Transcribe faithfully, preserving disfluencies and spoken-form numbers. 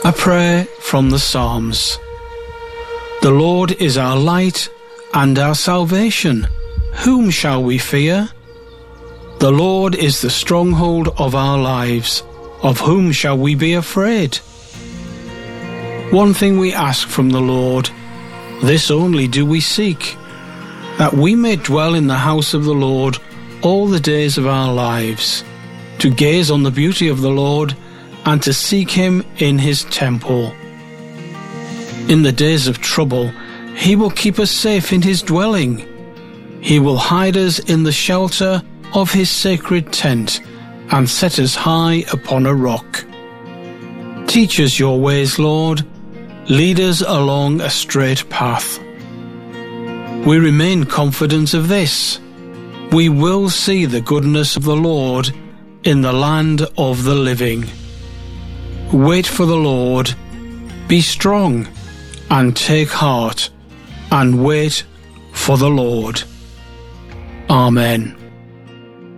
A prayer from the Psalms. The Lord is our light and our salvation. Whom shall we fear? The Lord is the stronghold of our lives. Of whom shall we be afraid? One thing we ask from the Lord, this only do we seek, that we may dwell in the house of the Lord all the days of our lives, to gaze on the beauty of the Lord and to seek him in his temple. In the days of trouble, he will keep us safe in his dwelling. He will hide us in the shelter of his sacred tent and set us high upon a rock. Teach us your ways, Lord. Lead us along a straight path. We remain confident of this. We will see the goodness of the Lord in the land of the living. Wait for the Lord, be strong, and take heart, and wait for the Lord. Amen.